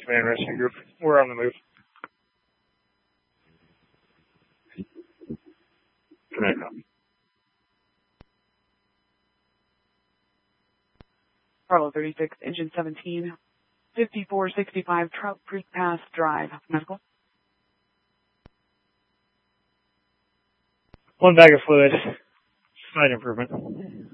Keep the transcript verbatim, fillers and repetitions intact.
Command Rescue Group. We're on the move. Command copy. Bravo thirty-six, engine seventeen, fifty-four sixty-five Trout Creek Pass Drive. Medical. One bag of fluid. Slight improvement.